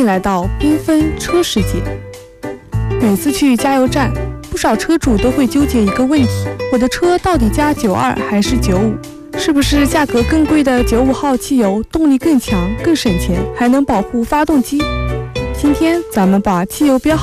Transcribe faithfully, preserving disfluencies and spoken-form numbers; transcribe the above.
迎来到缤纷车世界。每次去加油站，不少车主都会纠结一个问题：我的车到底加九二还是九五？是不是价格更贵的九五号汽油动力更强、更省钱，还能保护发动机？今天咱们把汽油标号